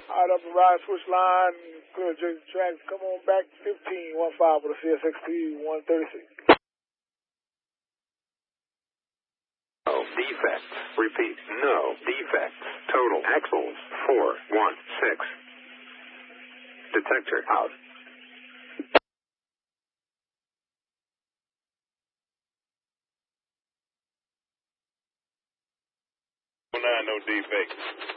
All right, up the ride, switch line, clear adjacent tracks. Come on back, 1515 with a CSXT 136. No defects. Repeat, no defects. Total axles 416. Detector out. No defects.